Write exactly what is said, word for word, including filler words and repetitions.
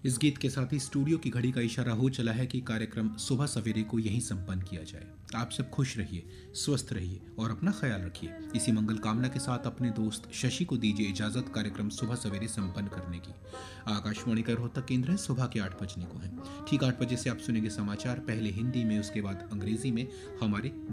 इस गीत के साथ ही स्टूडियो की घड़ी का इशारा हो चला है कि कार्यक्रम सुबह सवेरे को यहीं संपन्न किया जाए। आप सब खुश रहिए, स्वस्थ रहिए और अपना ख्याल रखिए। इसी मंगल कामना के साथ अपने दोस्त शशि को दीजिए इजाजत कार्यक्रम सुबह सवेरे संपन्न करने की। आकाशवाणी का रोहतक केंद्र है, सुबह के आठ बजने को है। ठीक आठ बजे से आप सुनेंगे समाचार, पहले हिंदी में, उसके बाद अंग्रेजी में हमारे